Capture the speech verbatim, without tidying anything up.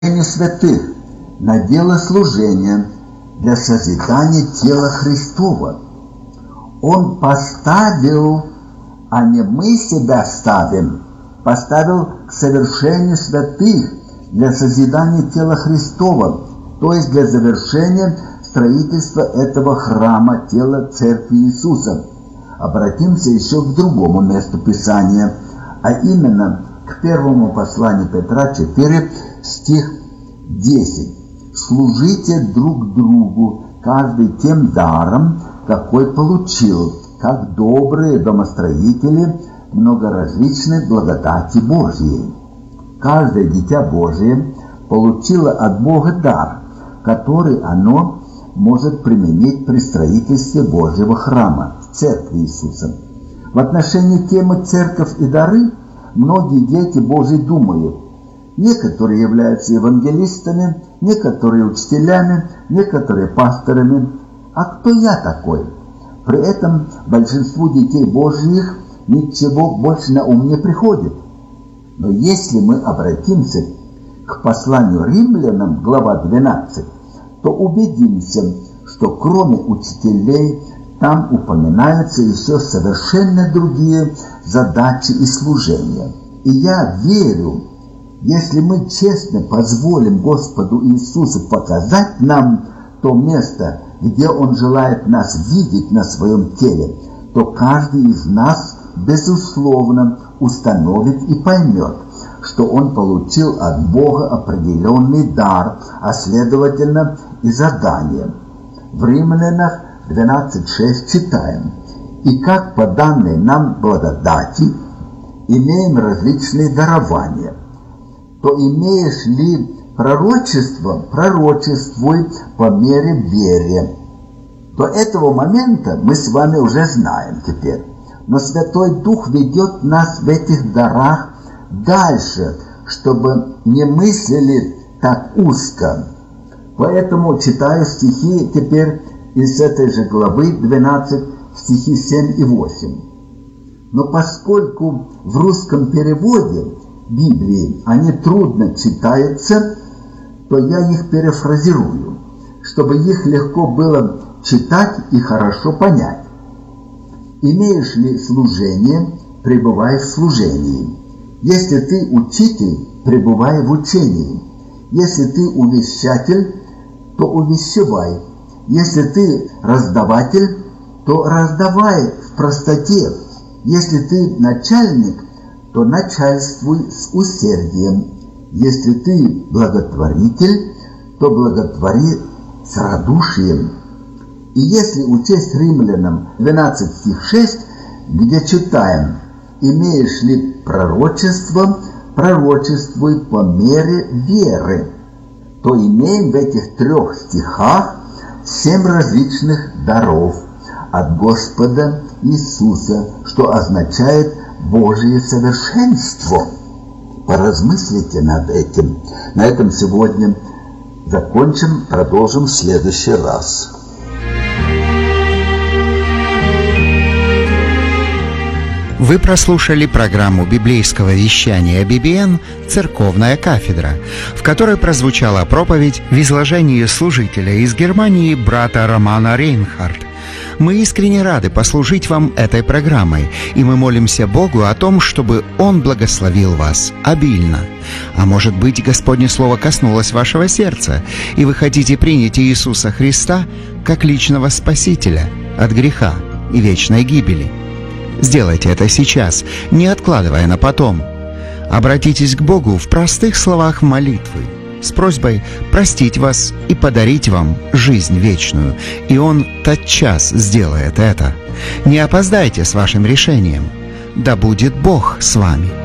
святых на дело служения для созидания тела Христова. Он поставил, а не мы себя ставим, поставил к совершению святых для созидания тела Христова, то есть для завершения строительства этого храма, тела Церкви Иисуса. Обратимся еще к другому месту Писания, а именно к первому посланию Петра четыре, стих десять. «Служите друг другу, каждый тем даром, какой получил, как добрые домостроители многоразличной благодати Божьей». Каждое дитя Божие получило от Бога дар, который оно может применить при строительстве Божьего храма, Церкви Иисуса. В отношении темы «Церковь и дары» многие дети Божьи думают: некоторые являются евангелистами, некоторые учителями, некоторые пасторами. А кто я такой? При этом большинству детей Божьих ничего больше на ум не приходит. Но если мы обратимся к посланию римлянам, глава двенадцать, то убедимся, что кроме учителей там упоминаются еще совершенно другие задачи и служения. И я верю, если мы честно позволим Господу Иисусу показать нам то место, где Он желает нас видеть на своем теле, то каждый из нас, безусловно, установит и поймет, что он получил от Бога определенный дар, а следовательно и задание. В Римлянах двенадцать шесть читаем: «И как по данной нам благодати имеем различные дарования, то имеешь ли пророчество, пророчествуй по мере веры». До этого момента мы с вами уже знаем теперь. Но Святой Дух ведет нас в этих дарах дальше, чтобы не мыслили так узко. Поэтому читаю стихи теперь из этой же главы двенадцать, стихи семь и восемь. Но поскольку в русском переводе Библии они трудно читаются, то я их перефразирую, чтобы их легко было читать и хорошо понять. «Имеешь ли служение, пребывай в служении. Если ты учитель, пребывай в учении. Если ты увещатель, то увещевай. Если ты раздаватель, то раздавай в простоте. Если ты начальник, то начальствуй с усердием. Если ты благотворитель, то благотвори с радушием». И если учесть Римлянам двенадцать стих шесть, где читаем: «Имеешь ли пророчество, пророчествуй по мере веры», то имеем в этих трех стихах семь различных даров от Господа Иисуса, что означает Божие совершенство. Поразмыслите над этим. На этом сегодня закончим, продолжим в следующий раз. Вы прослушали программу библейского вещания би би эн «Церковная кафедра», в которой прозвучала проповедь в изложении служителя из Германии брата Романа Рейнхард. Мы искренне рады послужить вам этой программой, и мы молимся Богу о том, чтобы Он благословил вас обильно. А может быть, Господне Слово коснулось вашего сердца, и вы хотите принять Иисуса Христа как личного Спасителя от греха и вечной гибели. Сделайте это сейчас, не откладывая на потом. Обратитесь к Богу в простых словах молитвы с просьбой простить вас и подарить вам жизнь вечную, и Он тотчас сделает это. Не опоздайте с вашим решением. Да будет Бог с вами.